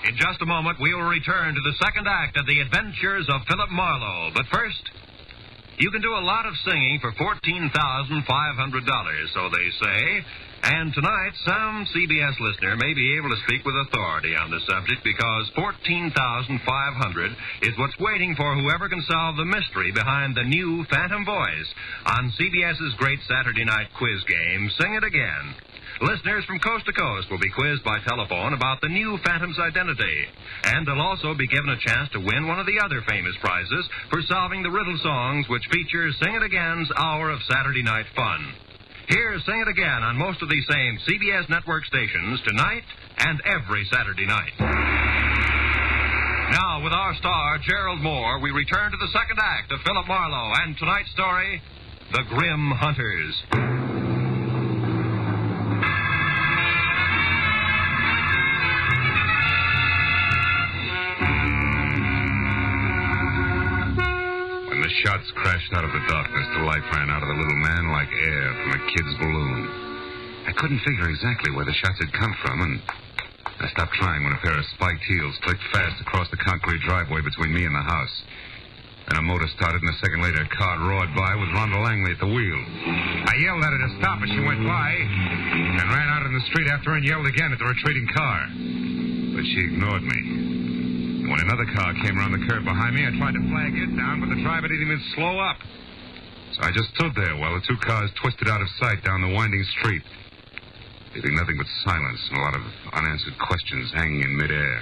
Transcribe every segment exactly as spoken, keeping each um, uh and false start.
In just a moment, we will return to the second act of The Adventures of Philip Marlowe. But first, you can do a lot of singing for fourteen thousand five hundred dollars, so they say. And tonight, some C B S listener may be able to speak with authority on the subject because fourteen thousand five hundred dollars is what's waiting for whoever can solve the mystery behind the new Phantom Voice on CBS's great Saturday night quiz game, Sing It Again. Listeners from coast to coast will be quizzed by telephone about the new Phantom's identity. And they'll also be given a chance to win one of the other famous prizes for solving the riddle songs which feature Sing It Again's Hour of Saturday Night Fun. Here's Sing It Again on most of these same C B S network stations tonight and every Saturday night. Now, with our star, Gerald Moore, we return to the second act of Philip Marlowe and tonight's story, The Grim Hunters. The shots crashed out of the darkness. The light ran out of the little man like air from a kid's balloon. I couldn't figure exactly where the shots had come from, and I stopped trying when a pair of spiked heels clicked fast across the concrete driveway between me and the house. Then a motor started, and a second later, a car roared by with Rhonda Langley at the wheel. I yelled at her to stop as she went by, and ran out in the street after her and yelled again at the retreating car. But she ignored me. When another car came around the curve behind me, I tried to flag it down, but the driver didn't even slow up. So I just stood there while the two cars twisted out of sight down the winding street, leaving nothing but silence and a lot of unanswered questions hanging in midair.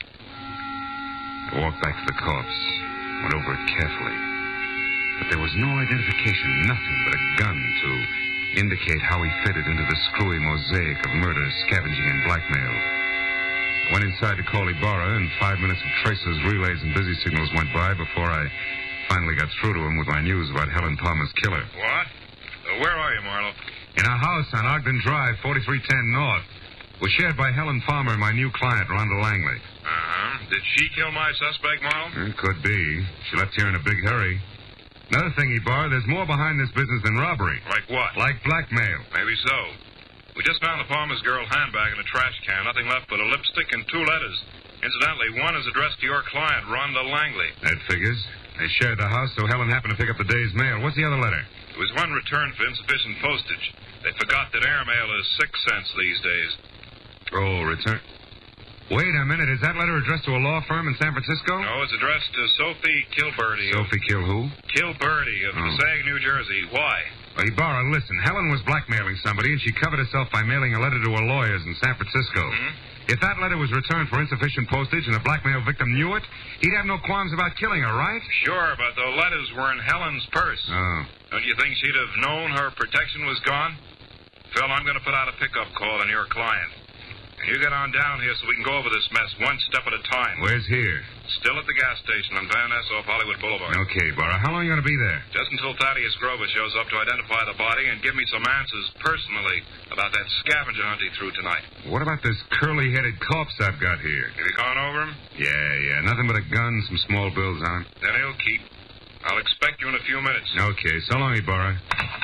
I walked back to the corpse, went over it carefully. But there was no identification, nothing but a gun to indicate how he fitted into the screwy mosaic of murder, scavenging, and blackmail. I went inside to call Ibarra, and five minutes of tracers, relays, and busy signals went by before I finally got through to him with my news about Helen Palmer's killer. What? Uh, where are you, Marlowe? In a house on Ogden Drive, forty-three ten North. It was shared by Helen Palmer and my new client, Rhonda Langley. Uh-huh. Did she kill my suspect, Marlowe? It could be. She left here in a big hurry. Another thing, Ibarra, there's more behind this business than robbery. Like what? Like blackmail. Maybe so. We just found the Palmer's girl handbag in a trash can. Nothing left but a lipstick and two letters. Incidentally, one is addressed to your client, Rhonda Langley. That figures. They shared the house, so Helen happened to pick up the day's mail. What's the other letter? It was one returned for insufficient postage. They forgot that airmail is six cents these days. Oh, return. Wait a minute. Is that letter addressed to a law firm in San Francisco? No, it's addressed to Sophie Kilberty. Sophie Kill who? Kilberty of Oh. Passaic, New Jersey. Why? Well, Ibarra, listen. Helen was blackmailing somebody, and she covered herself by mailing a letter to her lawyers in San Francisco. Mm-hmm. If that letter was returned for insufficient postage and the blackmail victim knew it, he'd have no qualms about killing her, right? Sure, but the letters were in Helen's purse. Oh. Don't you think she'd have known her protection was gone? Phil, I'm going to put out a pickup call on your client. And you get on down here so we can go over this mess one step at a time. Where's here? Still at the gas station on Van Ness off Hollywood Boulevard. Okay, Ibarra. How long are you going to be there? Just until Thaddeus Grover shows up to identify the body and give me some answers personally about that scavenger hunt he threw tonight. What about this curly-headed corpse I've got here? Have you gone over him? Yeah, yeah. Nothing but a gun, some small bills on it. Then he'll keep. I'll expect you in a few minutes. Okay. So long, Ibarra.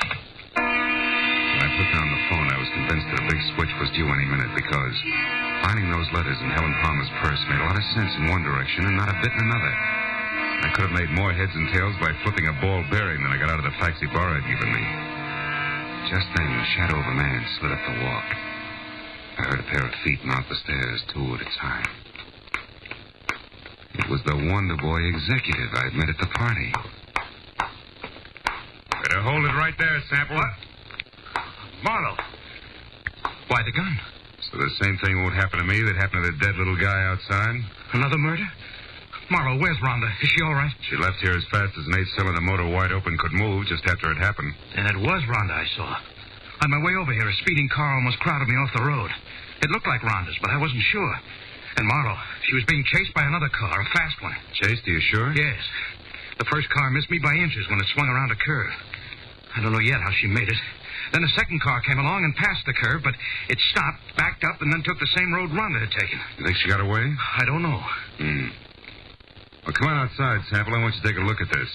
When I put down the phone, I was convinced that a big switch was due any minute because finding those letters in Helen Palmer's purse made a lot of sense in one direction and not a bit in another. I could have made more heads and tails by flipping a ball bearing than I got out of the facts Ibarra had given me. Just then, the shadow of a man slid up the walk. I heard a pair of feet mount the stairs, two at a time. It was the Wonder Boy executive I'd met at the party. Better hold it right there, Sample. What? Marlowe. Why the gun? So the same thing won't happen to me that happened to the dead little guy outside? Another murder? Marlowe, where's Rhonda? Is she all right? She left here as fast as an eight-cylinder motor wide open could move just after it happened. Then it was Rhonda I saw. On my way over here, a speeding car almost crowded me off the road. It looked like Rhonda's, but I wasn't sure. And Marlowe, she was being chased by another car, a fast one. Chased, are you sure? Yes. The first car missed me by inches when it swung around a curve. I don't know yet how she made it. Then a second car came along and passed the curve, but it stopped, backed up, and then took the same road Rhonda had taken. You think she got away? I don't know. Hmm. Well, come on outside, Sample. I want you to take a look at this.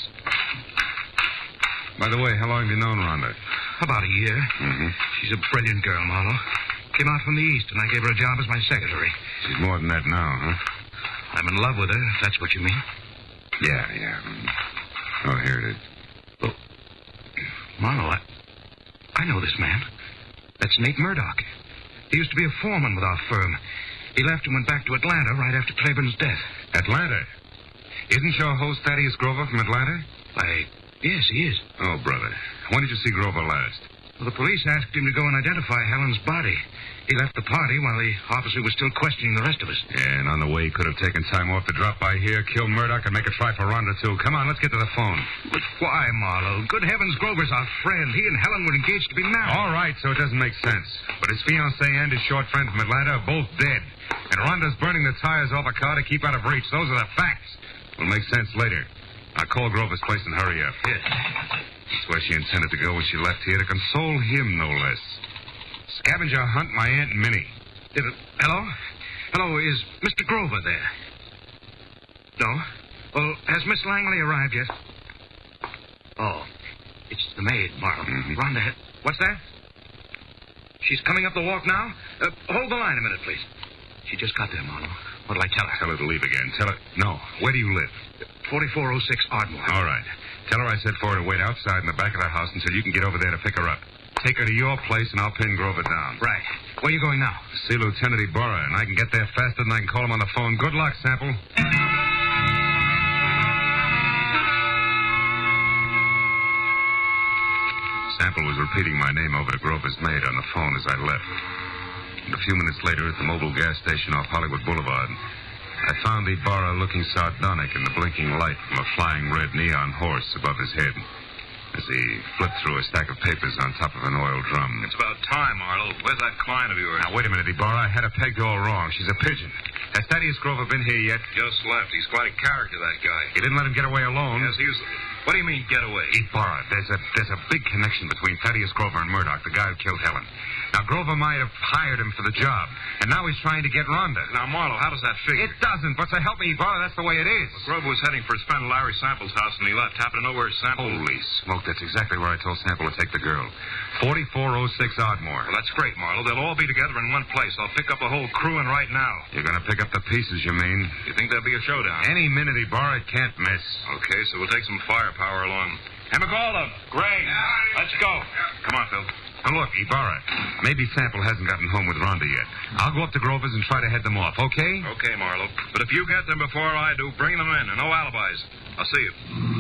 By the way, how long have you known Rhonda? About a year. Mm-hmm. She's a brilliant girl, Marlowe. Came out from the East, and I gave her a job as my secretary. She's more than that now, huh? I'm in love with her, if that's what you mean. Yeah, yeah. Oh, here it is. Oh. Marlowe, I, I know this man. That's Nate Murdoch. He used to be a foreman with our firm. He left and went back to Atlanta right after Claiborne's death. Atlanta? Isn't your host Thaddeus Grover from Atlanta? Why, yes, he is. Oh, brother. When did you see Grover last? Well, the police asked him to go and identify Helen's body. He left the party while the officer was still questioning the rest of us. Yeah, and on the way he could have taken time off to drop by here, kill Murdoch, and make a try for Rhonda, too. Come on, let's get to the phone. But why, Marlowe? Good heavens, Grover's our friend. He and Helen were engaged to be married. All right, so it doesn't make sense. But his fiancée and his short friend from Atlanta are both dead. And Rhonda's burning the tires off a car to keep out of reach. Those are the facts. Will make sense later. I'll call Grover's place and hurry up. Yes. That's where she intended to go when she left here, to console him, no less. Scavenger hunt my Aunt Minnie. Did it, hello? Hello, is Mister Grover there? No? Well, has Miss Langley arrived yet? Oh, it's the maid, Marlowe. Mm-hmm. Rhonda, what's that? She's coming up the walk now? Uh, hold the line a minute, please. She just got there, Marlowe. What'll I tell her? Tell her to leave again. Tell her... No. Where do you live? forty-four oh six Ardmore. All right. Tell her I said for her to wait outside in the back of the house until you can get over there to pick her up. Take her to your place, and I'll pin Grover down. Right. Where are you going now? See Lieutenant Ibarra, and I can get there faster than I can call him on the phone. Good luck, Sample. Sample was repeating my name over to Grover's maid on the phone as I left. And a few minutes later, at the mobile gas station off Hollywood Boulevard, I found Ibarra looking sardonic in the blinking light from a flying red neon horse above his head as he flipped through a stack of papers on top of an oil drum. It's about time, Arnold. Where's that client of yours? Now, wait a minute, Ibarra. I had her pegged all wrong. She's a pigeon. Has Thaddeus Grover been here yet? Just left. He's quite a character, that guy. He didn't let him get away alone. Yes, he was... What do you mean, get away? Ibarra, there's a there's a big connection between Thaddeus Grover and Murdoch, the guy who killed Helen. Now, Grover might have hired him for the job, and now he's trying to get Rhonda. Now, Marlowe, how does that figure? It doesn't, but to help me, Ibarra, that's the way it is. Well, Grover was heading for his friend Larry Sample's house, and he left. Happened to know where his Sample... Holy smoke, that's exactly where I told Sample to take the girl. forty-four oh six Ardmore. Well, that's great, Marlowe. They'll all be together in one place. I'll pick up the whole crew, and right now. You're going to pick up the pieces, you mean? You think there'll be a showdown? Any minute, Ibarra, it can't miss. Okay, so we'll take some firepower along. Hemagolda, Gray, let's go. Come on, Phil. Now, look, Ibarra, maybe Sample hasn't gotten home with Rhonda yet. I'll go up to Grover's and try to head them off, okay? Okay, Marlowe. But if you get them before I do, bring them in, and no alibis. I'll see you.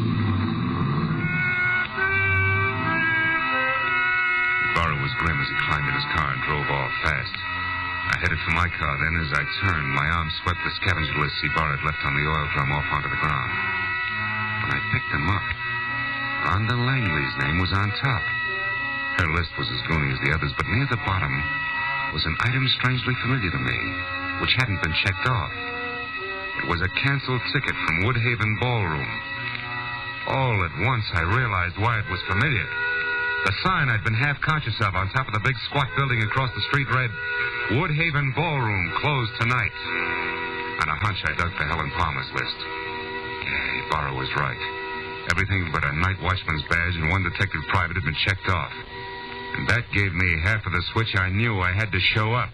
Ibarra was grim as he climbed in his car and drove off fast. I headed for my car, then as I turned, my arm swept the scavenger lists Ibarra had left on the oil drum off onto the ground. When I picked them up, Rhonda Langley's name was on top. Her list was as goony as the others, but near the bottom was an item strangely familiar to me, which hadn't been checked off. It was a canceled ticket from Woodhaven Ballroom. All at once, I realized why it was familiar. The sign I'd been half conscious of on top of the big squat building across the street read, Woodhaven Ballroom, closed tonight. On a hunch, I dug for Helen Palmer's list. Yeah, Ibarra was right. Everything but a night watchman's badge and one detective private had been checked off. And that gave me half of the switch I knew I had to show up.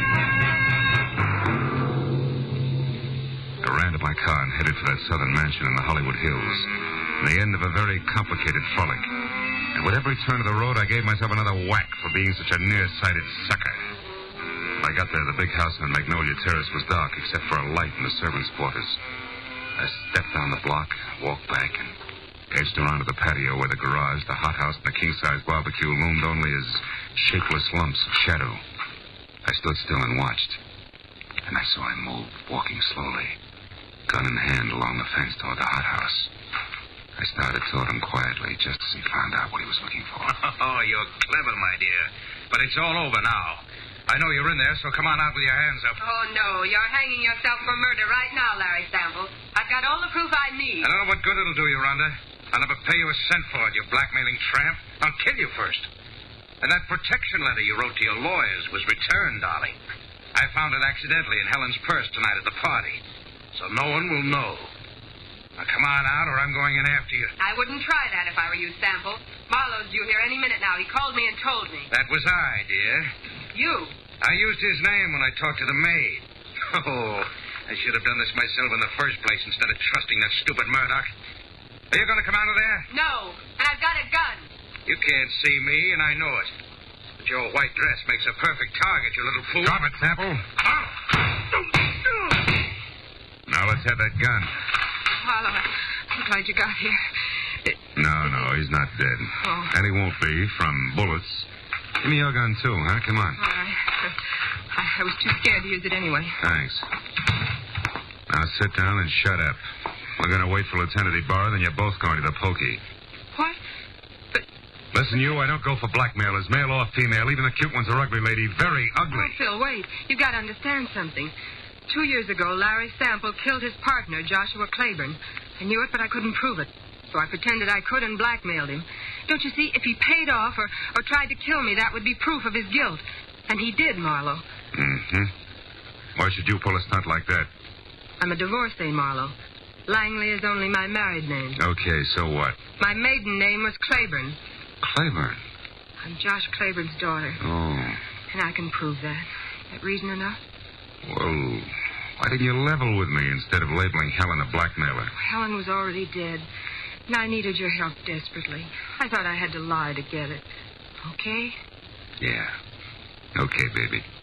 I ran to my car and headed for that southern mansion in the Hollywood Hills, the end of a very complicated frolic. And with every turn of the road, I gave myself another whack for being such a nearsighted sucker. When I got there, the big house on Magnolia Terrace was dark except for a light in the servants' quarters. I stepped down the block, walked back, and edged around to the patio where the garage, the hothouse, and the king-size barbecue loomed only as shapeless lumps of shadow. I stood still and watched, and I saw him move, walking slowly, gun in hand along the fence toward the hothouse. I started toward him quietly just as he found out what he was looking for. Oh, you're clever, my dear. But it's all over now. I know you're in there, so come on out with your hands up. Oh, no. You're hanging yourself for murder right now, Larry Sample. I've got all the proof I need. I don't know what good it'll do you, Rhonda. I'll never pay you a cent for it, you blackmailing tramp. I'll kill you first. And that protection letter you wrote to your lawyers was returned, darling. I found it accidentally in Helen's purse tonight at the party. So no one will know. Now, come on out, or I'm going in after you. I wouldn't try that if I were you, Sample. Marlowe's due here any minute now. He called me and told me. That was I, dear. You? I used his name when I talked to the maid. Oh, I should have done this myself in the first place instead of trusting that stupid Murdoch. Are you going to come out of there? No, and I've got a gun. You can't see me, and I know it. But your white dress makes a perfect target, you little fool. Drop it, Sample. Now let's have that gun. Marlowe, I'm glad you got here. It... No, no, he's not dead. Oh. And he won't be from bullets. Give me your gun, too, huh? Come on. All right. I, I was too scared to use it anyway. Thanks. Now sit down and shut up. We're going to wait for Lieutenant Ibarra, then you're both going to the pokey. What? But... Listen, you, I don't go for blackmailers, male or female. Even the cute one's a ugly lady. Very ugly. Oh, Phil, wait. You've got to understand something. Two years ago, Larry Sample killed his partner, Joshua Claiborne. I knew it, but I couldn't prove it. So I pretended I could and blackmailed him. Don't you see, if he paid off or, or tried to kill me, that would be proof of his guilt. And he did, Marlowe. Mm-hmm. Why should you pull a stunt like that? I'm a divorcee, Marlowe. Langley is only my married name. Okay, so what? My maiden name was Claiborne. Claiborne? I'm Josh Claiborne's daughter. Oh. And I can prove that. That reason enough? Well, why didn't you level with me instead of labeling Helen a blackmailer? Helen was already dead. And I needed your help desperately. I thought I had to lie to get it. Okay? Yeah. Okay, baby.